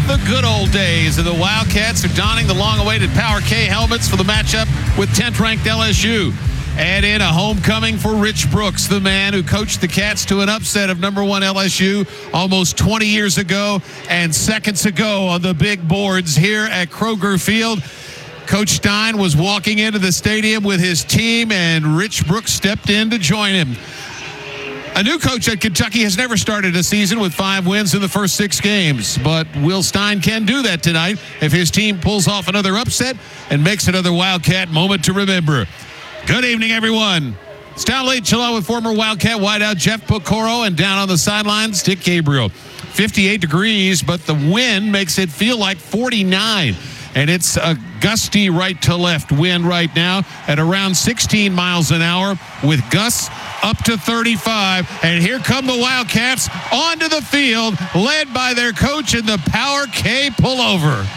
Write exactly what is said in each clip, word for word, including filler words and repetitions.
the good old days, and the Wildcats are donning the long-awaited Power K helmets for the matchup with tenth-ranked L S U. And in a homecoming for Rich Brooks, the man who coached the Cats to an upset of number one L S U almost twenty years ago and seconds ago on the big boards here at Kroger Field. Coach Stein was walking into the stadium with his team, and Rich Brooks stepped in to join him. A new coach at Kentucky has never started a season with five wins in the first six games, but Will Stein can do that tonight if his team pulls off another upset and makes another Wildcat moment to remember. Good evening, everyone. It's Tom Leach along with former Wildcat wideout Jeff Piecoro, and down on the sidelines, Dick Gabriel. fifty-eight degrees, but the wind makes it feel like forty-nine. And it's a gusty right to left wind right now at around sixteen miles an hour with gusts up to thirty-five. And here come the Wildcats onto the field, led by their coach in the Power K pullover.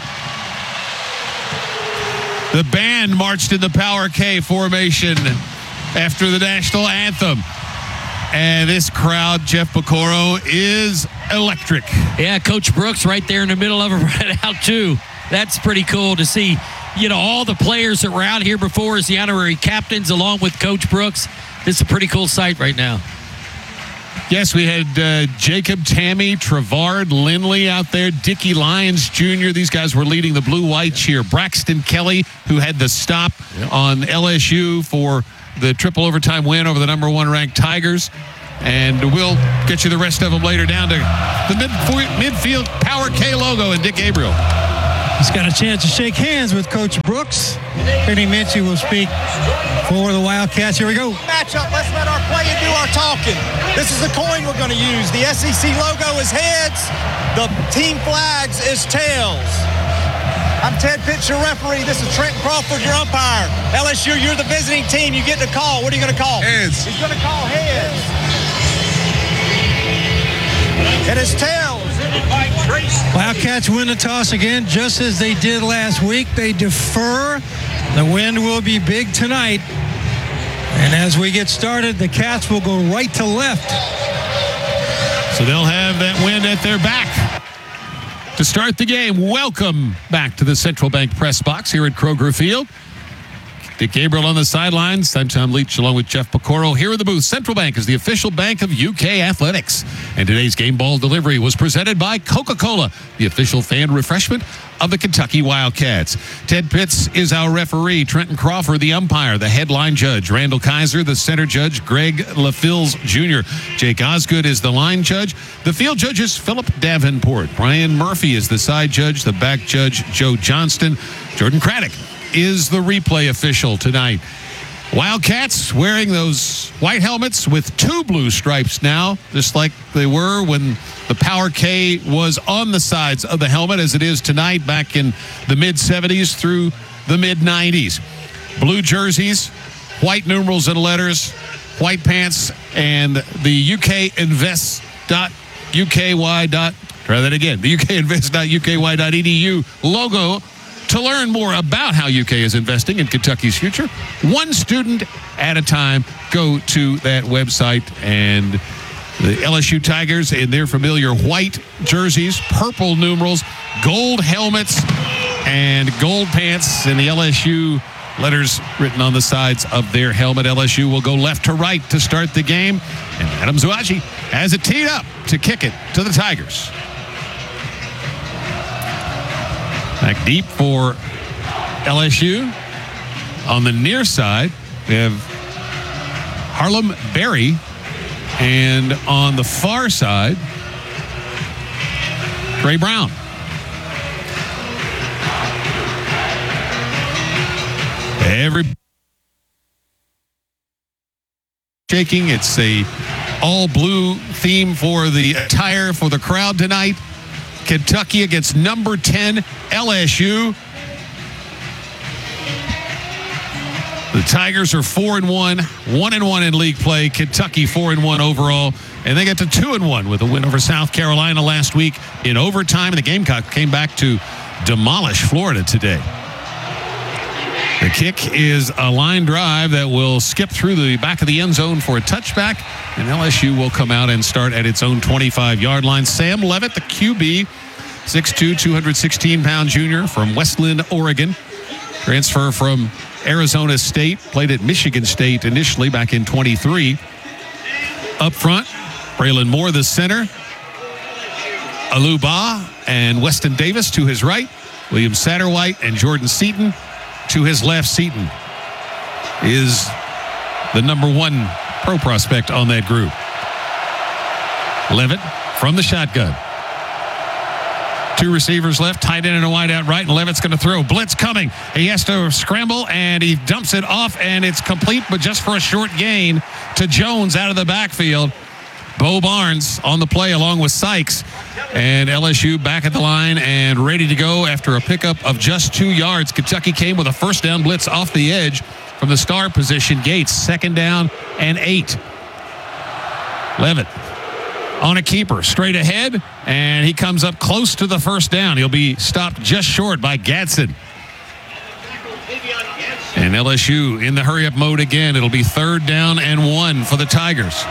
The band marched in the Power K formation after the national anthem. And this crowd, Jeff Piecoro, is electric. Yeah, Coach Brooks right there in the middle of it right out, too. That's pretty cool to see, you know, all the players that were out here before as the honorary captains along with Coach Brooks. This is a pretty cool sight right now. Yes, we had uh, Jacob Tammy, Trevard Lindley out there, Dickie Lyons Junior These guys were leading the blue-white cheer. Braxton Kelly, who had the stop yep. on L S U for the triple overtime win over the number one ranked Tigers. And we'll get you the rest of them later down to the mid- midfield Power K logo and Dick Gabriel. He's got a chance to shake hands with Coach Brooks. Ernie Minchie will speak for the Wildcats. Here we go. Matchup. Let's let our play and do our talking. This is the coin we're going to use. The S E C logo is heads. The team flags is tails. I'm Ted Pitts, your referee. This is Trent Crawford, your umpire. L S U, you're the visiting team. You get to call. What are you going to call? Heads. He's going to call heads. It is tails. Wildcats win the toss again, just as they did last week. They defer. The wind will be big tonight. And as we get started, the Cats will go right to left. So they'll have that wind at their back to start the game. Welcome back to the Central Bank press box here at Kroger Field. Dick Gabriel on the sidelines. I'm Tom Leach along with Jeff Piecoro here in the booth. Central Bank is the official bank of U K Athletics. And today's game ball delivery was presented by Coca-Cola, the official fan refreshment of the Kentucky Wildcats. Ted Pitts is our referee. Trenton Crawford, the umpire, the headline judge. Randall Kaiser, the center judge. Greg LaFills Junior Jake Osgood is the line judge. The field judge is Philip Davenport. Brian Murphy is the side judge. The back judge, Joe Johnston. Jordan Craddock is the replay official tonight. Wildcats wearing those white helmets with two blue stripes now, just like they were when the Power K was on the sides of the helmet, as it is tonight back in the mid seventies through the mid nineties. Blue jerseys, white numerals and letters, white pants, and the U K invest dot U K Y. Try that again. The U K invest dot U K Y dot E D U logo. To learn more about how U K is investing in Kentucky's future, one student at a time, go to that website. And the L S U Tigers in their familiar white jerseys, purple numerals, gold helmets, and gold pants, and the L S U letters written on the sides of their helmet. L S U will go left to right to start the game. And Adam Zuaji has it teed up to kick it to the Tigers. Back deep for L S U. On the near side, we have Harlem Berry. And on the far side, Trey Brown. Every shaking. It's a all blue theme for the attire for the crowd tonight. Kentucky against number ten L S U. The Tigers are four and one, one and one in league play. Kentucky four and one overall, and they get to two and one with a win over South Carolina last week in overtime. And the Gamecock came back to demolish Florida today. The kick is a line drive that will skip through the back of the end zone for a touchback, and L S U will come out and start at its own twenty-five-yard line. Sam Levitt, the Q B, six two, two hundred sixteen pound junior from Westland, Oregon. Transfer from Arizona State. Played at Michigan State initially back in twenty-three. Up front, Braylon Moore, the center. Aluba and Weston Davis to his right. William Satterwhite and Jordan Seaton to his left. Seaton is the number one pro prospect on that group. Levitt from the shotgun. Two receivers left, tight end and a wide out right, and Levitt's going to throw. Blitz coming. He has to scramble, and he dumps it off, and it's complete, but just for a short gain to Jones out of the backfield. Bo Barnes on the play along with Sykes, and L S U back at the line and ready to go after a pickup of just two yards. Kentucky came with a first down blitz off the edge from the star position. Gates, second down and eight. Levitt on a keeper, straight ahead, and he comes up close to the first down. He'll be stopped just short by Gadsden. And L S U in the hurry-up mode again. It'll be third down and one for the Tigers.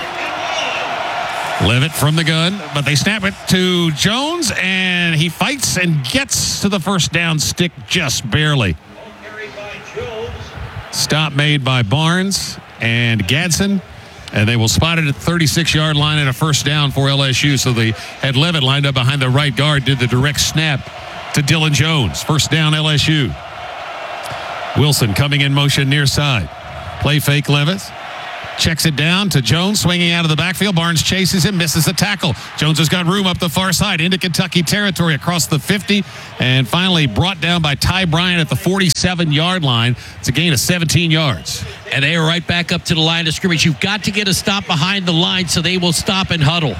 Levitt from the gun, but they snap it to Jones, and he fights and gets to the first down stick just barely. Stop made by Barnes and Gadsden, and they will spot it at the thirty-six-yard line and a first down for L S U. So they had Levitt lined up behind the right guard, did the direct snap to Dylan Jones. First down, L S U. Wilson coming in motion near side. Play fake Levitt. Checks it down to Jones, swinging out of the backfield. Barnes chases him, misses a tackle. Jones has got room up the far side into Kentucky territory across the fifty, and finally brought down by Ty Bryant at the forty-seven-yard line. It's a gain of seventeen yards. And they are right back up to the line of scrimmage. You've got to get a stop behind the line so they will stop and huddle.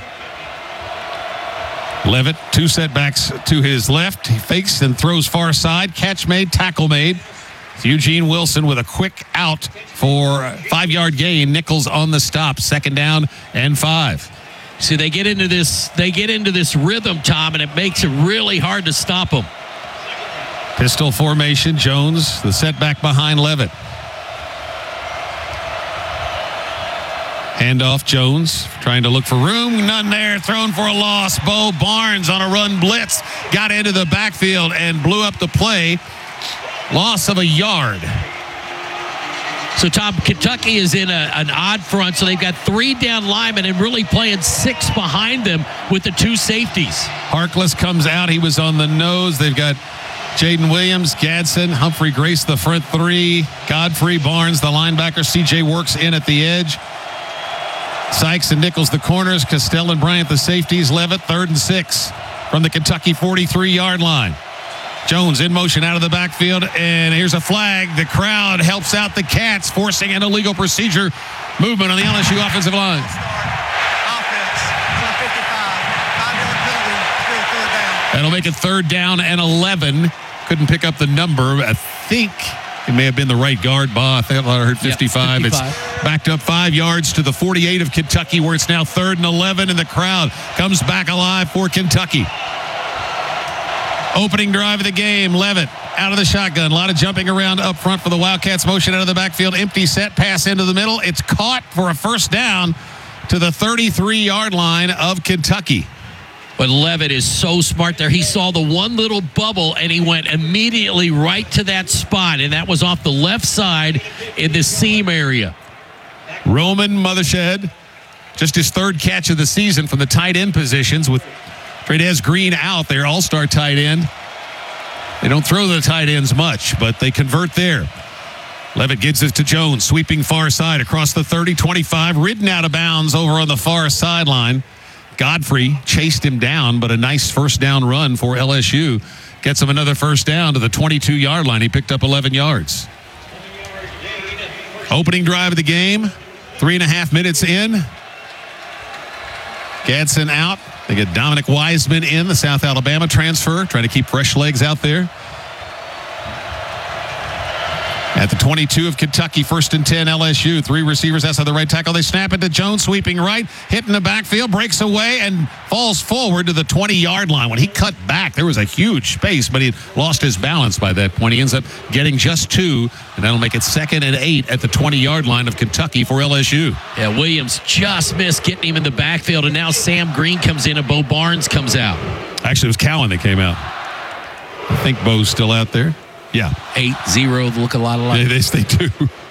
Levitt, two setbacks to his left. He fakes and throws far side. Catch made, tackle made. Eugene Wilson with a quick out for a five-yard gain. Nichols on the stop. Second down and five. See, they get into this, they get into this rhythm, Tom, and it makes it really hard to stop them. Pistol formation. Jones, the setback behind Levitt. Handoff, Jones trying to look for room. None there. Thrown for a loss. Bo Barnes on a run blitz. Got into the backfield and blew up the play. Loss of a yard. So, Tom, Kentucky is in a, an odd front, so they've got three down linemen and really playing six behind them with the two safeties. Harkless comes out. He was on the nose. They've got Jaden Williams, Gadsden, Humphrey Grace, the front three. Godfrey, Barnes, the linebacker. C J Works in at the edge. Sykes and Nichols, the corners. Castell and Bryant, the safeties. Levitt, third and six from the Kentucky forty-three-yard line. Jones in motion out of the backfield, and here's a flag. The crowd helps out the Cats, forcing an illegal procedure movement on the L S U offensive line. That'll make it third down and eleven. Couldn't pick up the number. I think it may have been the right guard. Bah, I thought I heard fifty-five. Yep, fifty-five. It's backed up five yards to the forty-eight of Kentucky, where it's now third and eleven, and the crowd comes back alive for Kentucky. Opening drive of the game, Levitt out of the shotgun. A lot of jumping around up front for the Wildcats. Motion out of the backfield. Empty set, pass into the middle. It's caught for a first down to the thirty-three-yard line of Kentucky. But Levitt is so smart there. He saw the one little bubble, and he went immediately right to that spot, and that was off the left side in the seam area. Roman Mothershed, just his third catch of the season from the tight end positions with Trades Green out there, all-star tight end. They don't throw the tight ends much, but they convert there. Levitt gives it to Jones, sweeping far side across the thirty, twenty-five, ridden out of bounds over on the far sideline. Godfrey chased him down, but a nice first down run for L S U. Gets him another first down to the twenty-two-yard line. He picked up eleven yards. Opening drive of the game, three and a half minutes in. Gadsden out. They get Dominic Wiseman in, the South Alabama transfer, trying to keep fresh legs out there. At the twenty-two of Kentucky, first and ten, L S U. Three receivers outside the right tackle. They snap it to Jones, sweeping right, hitting the backfield, breaks away, and falls forward to the twenty-yard line. When he cut back, there was a huge space, but he lost his balance by that point. He ends up getting just two, and that'll make it second and eight at the twenty-yard line of Kentucky for L S U. Yeah, Williams just missed getting him in the backfield, and now Sam Green comes in and Bo Barnes comes out. Actually, it was Cowan that came out. I think Bo's still out there. Yeah. eight zero look a lot alike. They, they, they do.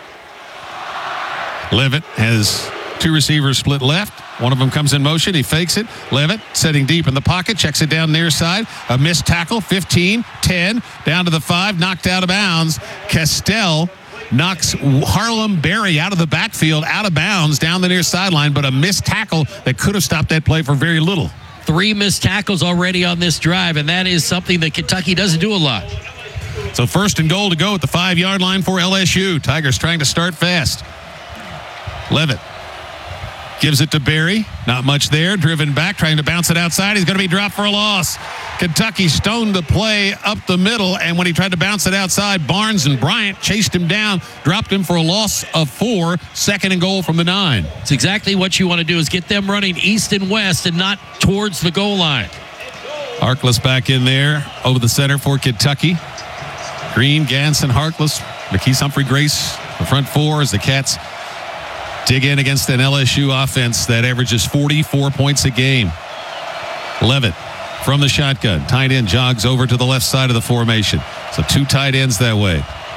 Levitt has two receivers split left. One of them comes in motion. He fakes it. Levitt setting deep in the pocket. Checks it down near side. A missed tackle. fifteen, ten. Down to the five. Knocked out of bounds. Castell knocks Harlem Berry out of the backfield, out of bounds, down the near sideline. But a missed tackle that could have stopped that play for very little. Three missed tackles already on this drive, and that is something that Kentucky doesn't do a lot. So first and goal to go at the five-yard line for L S U. Tigers trying to start fast. Levitt gives it to Berry. Not much there. Driven back, trying to bounce it outside. He's going to be dropped for a loss. Kentucky stoned the play up the middle, and when he tried to bounce it outside, Barnes and Bryant chased him down, dropped him for a loss of four. Second and goal from the nine. It's exactly what you want to do, is get them running east and west and not towards the goal line. Harkless back in there over the center for Kentucky. Green, Ganson, Harkless, McKees, Humphrey, Grace, the front four as the Cats dig in against an L S U offense that averages forty-four points a game. Levitt from the shotgun. Tight end jogs over to the left side of the formation. So two tight ends that way.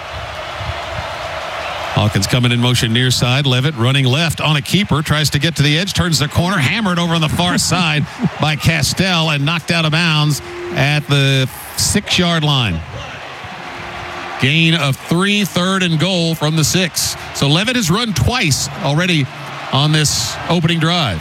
Hawkins coming in motion near side. Levitt running left on a keeper. Tries to get to the edge. Turns the corner. Hammered over on the far side by Castell and knocked out of bounds at the six-yard line. Gain of three, third and goal from the six. So Levitt has run twice already on this opening drive.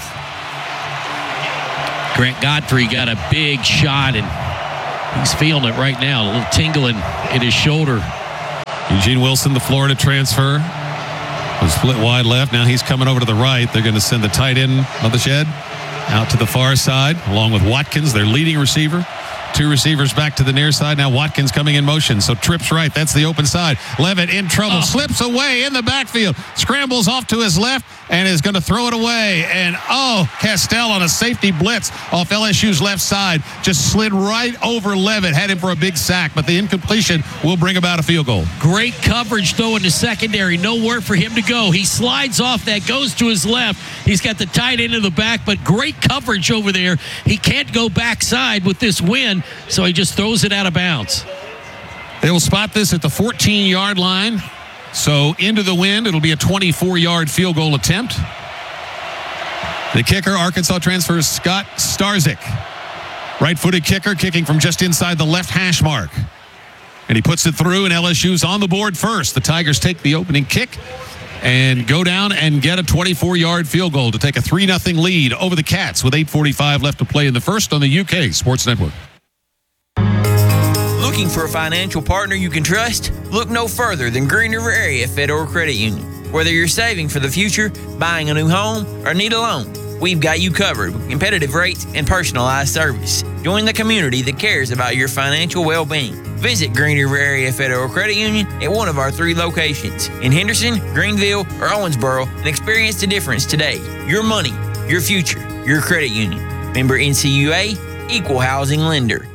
Grant Godfrey got a big shot, and he's feeling it right now. A little tingling in his shoulder. Eugene Wilson, the Florida transfer, was split wide left. Now he's coming over to the right. They're going to send the tight end of the shed out to the far side, along with Watkins, their leading receiver. Two receivers back to the near side. Now Watkins coming in motion. So trips right. That's the open side. Levitt in trouble. Oh. Slips away in the backfield. Scrambles off to his left and is going to throw it away. And, oh, Castell on a safety blitz off L S U's left side. Just slid right over Levitt. Had him for a big sack. But the incompletion will bring about a field goal. Great coverage, though, in the secondary. Nowhere for him to go. He slides off that. Goes to his left. He's got the tight end in the back. But great coverage over there. He can't go backside with this wind. So he just throws it out of bounds. They will spot this at the fourteen-yard line. So into the wind, it'll be a twenty-four-yard field goal attempt. The kicker, Arkansas transfer Scott Starzik. Right-footed kicker, kicking from just inside the left hash mark. And he puts it through, and L S U's on the board first. The Tigers take the opening kick and go down and get a twenty-four-yard field goal to take a three nothing lead over the Cats with eight forty-five left to play in the first on the U K Sports Network. Looking for a financial partner you can trust? Look no further than Green River Area Federal Credit Union. Whether you're saving for the future, buying a new home, or need a loan, we've got you covered with competitive rates and personalized service. Join the community that cares about your financial well-being. Visit Green River Area Federal Credit Union at one of our three locations in Henderson, Greenville, or Owensboro and experience the difference today. Your money, your future, your credit union. Member N C U A, Equal Housing Lender.